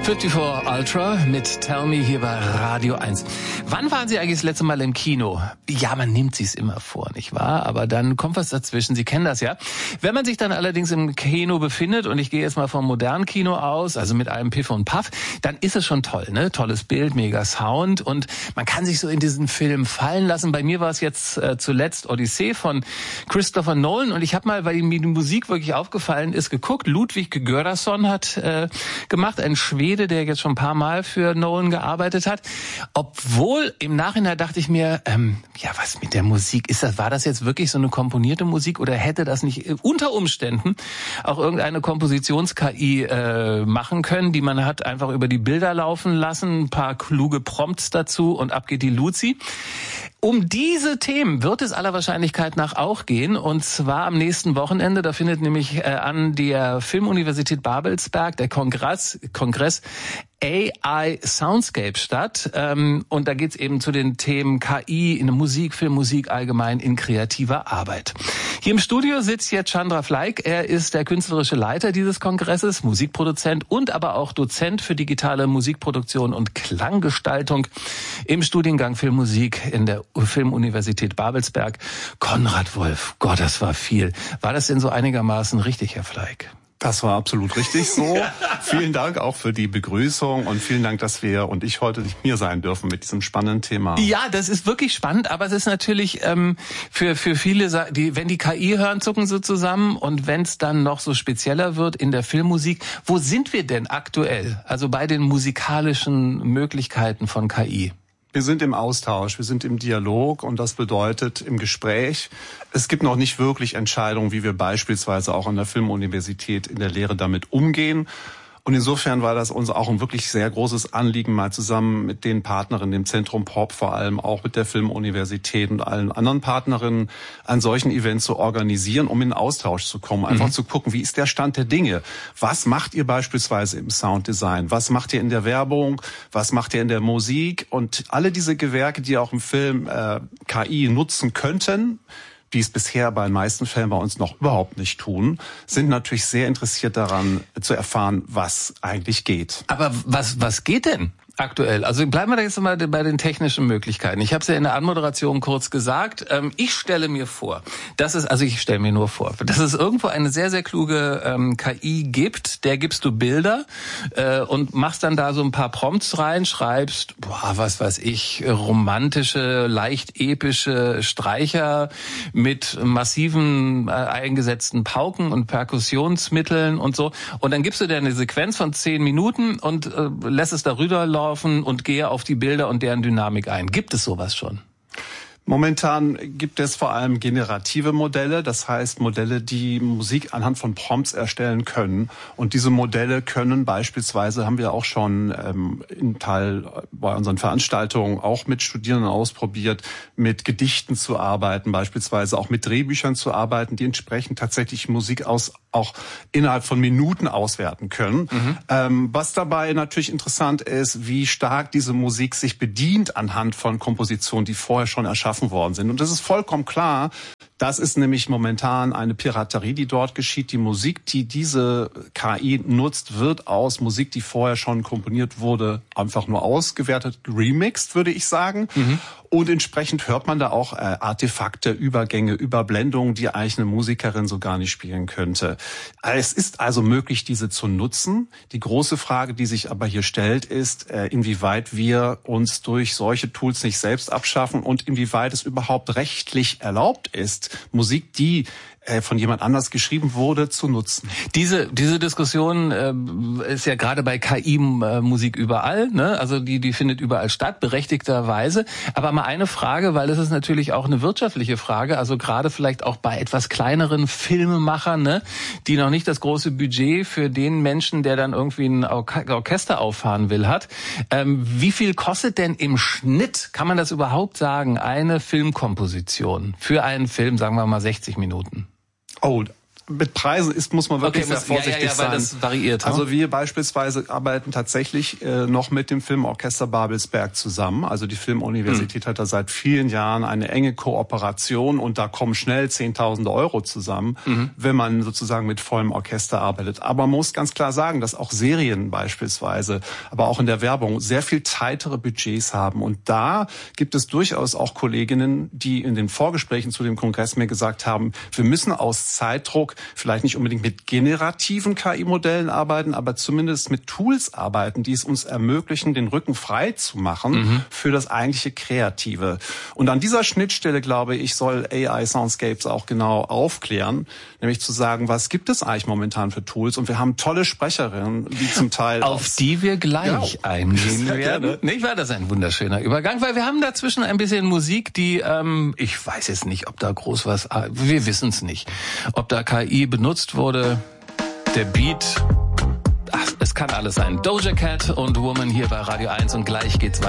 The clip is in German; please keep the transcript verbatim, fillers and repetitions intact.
vierundfünfzig Ultra mit Tell Me hier bei Radio eins. Wann waren Sie eigentlich das letzte Mal im Kino? Ja, man nimmt sich's immer vor, nicht wahr? Aber dann kommt was dazwischen. Sie kennen das ja. Wenn man sich dann allerdings im Kino befindet, und ich gehe jetzt mal vom modernen Kino aus, also mit allem Piff und Puff, dann ist es schon toll, ne? Tolles Bild, mega Sound und man kann sich so in diesen Film fallen lassen. Bei mir war es jetzt äh, zuletzt Odyssee von Christopher Nolan und ich habe mal, weil mir die Musik wirklich aufgefallen ist, geguckt. Ludwig Göransson hat äh, gemacht, ein Schwede, der jetzt schon ein paar Mal für Nolan gearbeitet hat. Obwohl im Nachhinein dachte ich mir, ähm, ja, was mit der Musik ist das? War das jetzt wirklich so eine komponierte Musik oder hätte das nicht unter Umständen auch irgendeine Kompositions-K I äh, machen können, die man hat einfach über die Bilder laufen lassen, ein paar kluge Prompts dazu und ab geht die Luzi. Um diese Themen wird es aller Wahrscheinlichkeit nach auch gehen, und zwar am nächsten Wochenende. Da findet nämlich äh, an der Filmuniversität Babelsberg der Kongress, Kongress A I Soundscape statt. Ähm, und da geht's eben zu den Themen K I in der Musik, Filmmusik allgemein, in kreativer Arbeit. Hier im Studio sitzt jetzt Chandra Fleig. Er ist der künstlerische Leiter dieses Kongresses, Musikproduzent und aber auch Dozent für digitale Musikproduktion und Klanggestaltung im Studiengang Filmmusik in der Filmuniversität Babelsberg. Konrad Wolf, Gott, das war viel. War das denn so einigermaßen richtig, Herr Fleig? Das war absolut richtig so. Vielen Dank auch für die Begrüßung und vielen Dank, dass wir und ich heute hier sein dürfen mit diesem spannenden Thema. Ja, das ist wirklich spannend, aber es ist natürlich ähm, für für viele, die, wenn die K I hören, zucken sie zusammen, und wenn es dann noch so spezieller wird in der Filmmusik, wo sind wir denn aktuell? Also bei den musikalischen Möglichkeiten von K I? Wir sind im Austausch, wir sind im Dialog, und das bedeutet im Gespräch. Es gibt noch nicht wirklich Entscheidungen, wie wir beispielsweise auch an der Filmuniversität in der Lehre damit umgehen. Und insofern war das uns auch ein wirklich sehr großes Anliegen, mal zusammen mit den Partnerinnen, dem Zentrum Pop, vor allem auch mit der Filmuniversität und allen anderen Partnerinnen, einen solchen Event zu organisieren, um in den Austausch zu kommen. Einfach mhm. zu gucken, wie ist der Stand der Dinge? Was macht ihr beispielsweise im Sounddesign? Was macht ihr in der Werbung? Was macht ihr in der Musik? Und alle diese Gewerke, die auch im Film äh, K I nutzen könnten, die es bisher bei den meisten Fällen bei uns noch überhaupt nicht tun, sind natürlich sehr interessiert daran zu erfahren, was eigentlich geht. Aber was was geht denn aktuell? Also bleiben wir da jetzt mal bei den technischen Möglichkeiten. Ich habe es ja in der Anmoderation kurz gesagt. Ähm, ich stelle mir vor, dass es, also ich stelle mir nur vor, dass es irgendwo eine sehr, sehr kluge ähm, K I gibt, der gibst du Bilder äh, und machst dann da so ein paar Prompts rein, schreibst, boah, was weiß ich, romantische, leicht epische Streicher mit massiven äh, eingesetzten Pauken und Perkussionsmitteln und so. Und dann gibst du dir eine Sequenz von zehn Minuten und äh, lässt es darüber laufen und gehe auf die Bilder und deren Dynamik ein. Gibt es sowas schon? Momentan gibt es vor allem generative Modelle, das heißt Modelle, die Musik anhand von Prompts erstellen können. Und diese Modelle können beispielsweise, haben wir auch schon ähm, in Teil bei unseren Veranstaltungen auch mit Studierenden ausprobiert, mit Gedichten zu arbeiten, beispielsweise auch mit Drehbüchern zu arbeiten, die entsprechend tatsächlich Musik aus auch innerhalb von Minuten auswerten können. Mhm. Ähm, was dabei natürlich interessant ist, wie stark diese Musik sich bedient anhand von Kompositionen, die vorher schon erschaffen worden sind. Und das ist vollkommen klar. Das ist nämlich momentan eine Piraterie, die dort geschieht. Die Musik, die diese K I nutzt, wird aus Musik, die vorher schon komponiert wurde, einfach nur ausgewertet, remixed, würde ich sagen. Mhm. Und entsprechend hört man da auch äh, Artefakte, Übergänge, Überblendungen, die eigentlich eine Musikerin so gar nicht spielen könnte. Es ist also möglich, diese zu nutzen. Die große Frage, die sich aber hier stellt, ist, äh, inwieweit wir uns durch solche Tools nicht selbst abschaffen und inwieweit es überhaupt rechtlich erlaubt ist, Musik, die äh, von jemand anders geschrieben wurde, zu nutzen. Diese diese Diskussion äh, ist ja gerade bei K I-Musik überall, ne? Also die die findet überall statt, berechtigterweise. Aber mal eine Frage, weil es ist natürlich auch eine wirtschaftliche Frage, also gerade vielleicht auch bei etwas kleineren Filmemachern, ne, die noch nicht das große Budget für den Menschen, der dann irgendwie ein Orchester auffahren will, hat. Ähm, wie viel kostet denn im Schnitt, kann man das überhaupt sagen, eine Filmkomposition für einen Film, sagen wir mal sechzig Minuten? Oh, mit Preisen ist, muss man wirklich okay, sehr vorsichtig ja, ja, ja, weil sein. Das variiert. Also wir beispielsweise arbeiten tatsächlich äh, noch mit dem Filmorchester Babelsberg zusammen. Also die Filmuniversität hm. hat da seit vielen Jahren eine enge Kooperation und da kommen schnell zehntausende Euro zusammen, mhm. wenn man sozusagen mit vollem Orchester arbeitet. Aber man muss ganz klar sagen, dass auch Serien beispielsweise, aber auch in der Werbung sehr viel tightere Budgets haben. Und da gibt es durchaus auch Kolleginnen, die in den Vorgesprächen zu dem Kongress mir gesagt haben, wir müssen aus Zeitdruck vielleicht nicht unbedingt mit generativen K I-Modellen arbeiten, aber zumindest mit Tools arbeiten, die es uns ermöglichen, den Rücken frei zu machen mhm. für das eigentliche Kreative. Und an dieser Schnittstelle, glaube ich, soll A I Soundscapes auch genau aufklären, nämlich zu sagen, was gibt es eigentlich momentan für Tools? Und wir haben tolle Sprecherinnen, die zum Teil auf die wir gleich ja. eingehen werden. Nicht wahr? Das ist ein wunderschöner Übergang, weil wir haben dazwischen ein bisschen Musik, die, ähm, ich weiß jetzt nicht, ob da groß was, wir wissen es nicht, ob da K I benutzt wurde, der Beat, ach, es kann alles sein. Doja Cat und Woman hier bei Radio eins und gleich geht's weiter.